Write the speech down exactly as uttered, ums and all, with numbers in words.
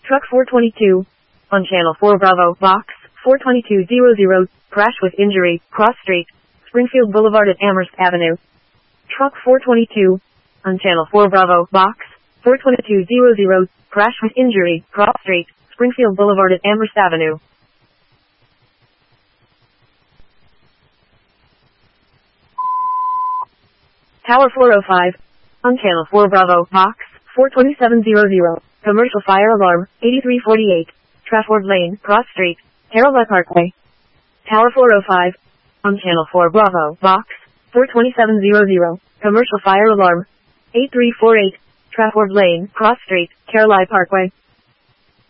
Truck four twenty-two. On Channel four Bravo, Box four twenty-two hundred, crash with injury, cross street, Springfield Boulevard at Amherst Avenue. Truck four twenty-two. On Channel four Bravo, Box four twenty-two hundred, crash with injury, cross street, Springfield Boulevard at Amherst Avenue. Tower four oh five. On Channel four Bravo, Box four twenty-seven hundred, commercial fire alarm, eighty-three forty-eight, Trafford Lane, Cross Street, Caroline Parkway. Tower four oh five. On Channel four Bravo, Box four twenty-seven hundred, commercial fire alarm, eighty-three forty-eight, Trafford Lane, Cross Street, Caroline Parkway.